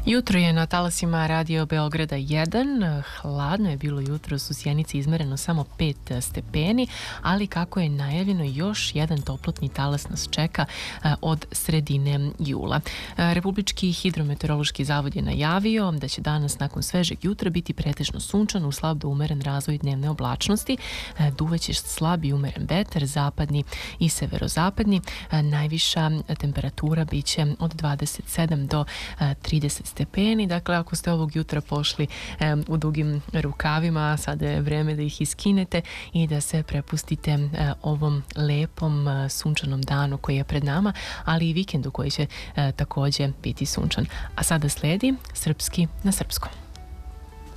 Jutro je na talasima Radio Beograda 1. Hladno je bilo jutro, u Sjenici izmereno samo 5 stepeni, ali kako je najavljeno, još jedan toplotni talas nas čeka od sredine jula. Republički hidrometeorološki zavod je najavio da će danas nakon svežeg jutra biti pretežno sunčano, u slab do umeren razvoj dnevne oblačnosti. Duvaće slab i umeren vetar, zapadni i severozapadni. Najviša temperatura biće od 27 do 30 stepeni. Dakle, ako ste ovog jutra pošli u dugim rukavima, sada je vreme da ih iskinete i da se prepustite ovom lepom sunčanom danu koji je pred nama, ali i vikendu koji će također biti sunčan. A sada sledi Srpski na srpskom.